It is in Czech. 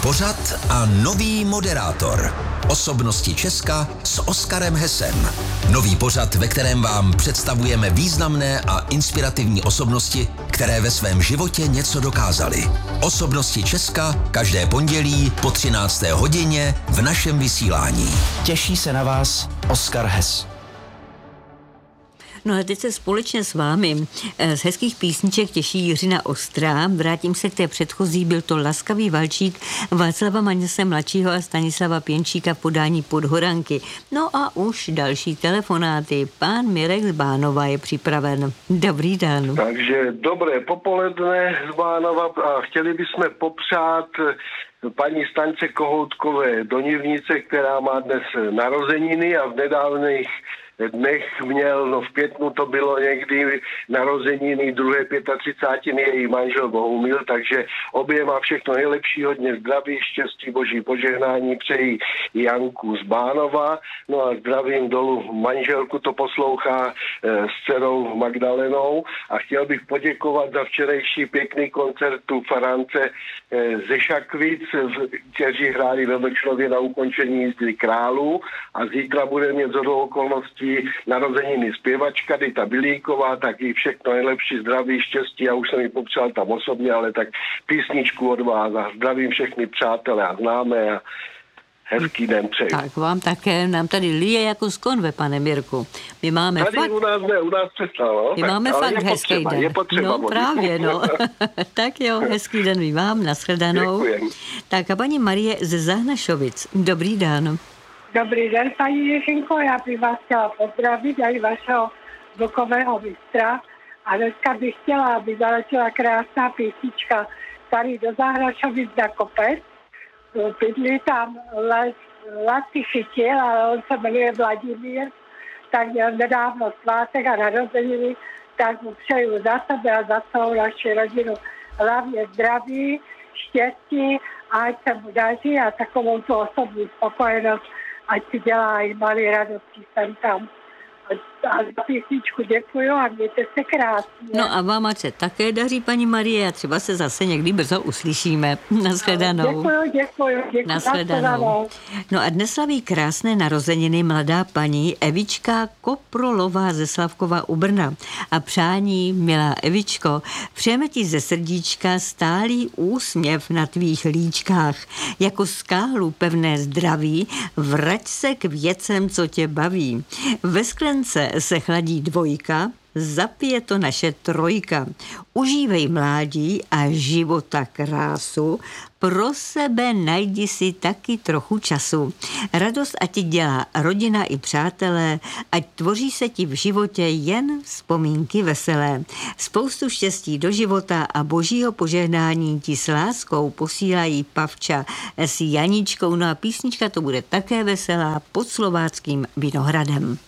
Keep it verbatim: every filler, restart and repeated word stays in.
pořad a nový moderátor. Osobnosti Česka s Oskarem Hesem. Nový pořad, ve kterém vám představujeme významné a inspirativní osobnosti, které ve svém životě něco dokázaly. Osobnosti Česka každé pondělí po třinácté hodině v našem vysílání. Těší se na vás Oskar Hes. No a teď se společně s vámi z hezkých písniček těší Jiřina Ostrá. Vrátím se k té předchozí, byl to Laskavý valčík Václava Maněse mladšího a Stanislava Pěnčíka v podání Podhoranky. No a už další telefonáty. Pán Mirek z Bánova je připraven. Dobrý den. Takže dobré popoledne z Bánova a chtěli bychom popřát paní Stance Kohoutkové Donivnice, která má dnes narozeniny a v nedávných dnech měl, no v květnu to bylo někdy narozeniny druhé třicátiny její manžel Bohumil, takže oběma všechno nejlepší, hodně zdraví, štěstí, boží požehnání přejí Janku z Bánova, no a zdravím dolů manželku, to poslouchá e, s dcerou Magdalenou a chtěl bych poděkovat za včerejší pěkný koncert tu Farance e, ze Šakvic, kteří hráli ve Vlčnově na ukončení jízdy králů a zítra bude mít zhodou okolností narozeniny zpěvačka Dita Bilíková, tak jí všechno nejlepší, zdraví, štěstí. Já už jsem ji popřál tam osobně, ale tak písničku od vás a zdravím všechny přátelé a známé a hezký den přeji. Tak vám také, nám tady lije jako z konve, pane Mirku. My máme tady fakt... u nás ne, u nás přestalo. My tak, máme fakt je hezký potřeba, den. Je potřeba, no možná. právě, no. Tak jo, hezký den vy vám, nashledanou. Děkujem. Tak a paní Marie ze Zahnašovic. Dobrý den. Dobrý den, paní Jiřinko, já bych vás chtěla pozdravit, já i vašeho zvukového mistra. A dneska bych chtěla, aby zaletěla krásná písnička tady do Zahnašovic na kopec. Bydlí tam Les, Laci Chytil, ale on se jmenuje Vladimír, tak měl nedávno svátek a narozeniny, tak mu přeju za sebe a za celou naši rodinu hlavně zdraví, štěstí, a ať se mu daří a takovou tu osobní spokojenost, ať si dělá i malý radosti sem tam. A za písničku děkuju a mějte se krásně. No a vám ať se také daří, paní Marie, a třeba se zase někdy brzo uslyšíme. Nashledanou. Děkuju, děkuju, děkuju. Nashledanou. No a dnes slaví krásné narozeniny mladá paní Evička Koprolová ze Slavkova u Brna. A přání, milá Evičko, přejeme ti ze srdíčka stálý úsměv na tvých líčkách. Jako skálu pevné zdraví, vrať se k věcem, co tě baví. Ve sklence se chladí dvojka, zapije to naše trojka. Užívej mládí a života krásu, pro sebe najdi si taky trochu času. Radost ať ti dělá rodina i přátelé, ať tvoří se ti v životě jen vzpomínky veselé. Spoustu štěstí do života a božího požehnání ti s láskou posílají Pavča s Janičkou. No a písnička to bude také veselá pod Slováckým Vinohradem.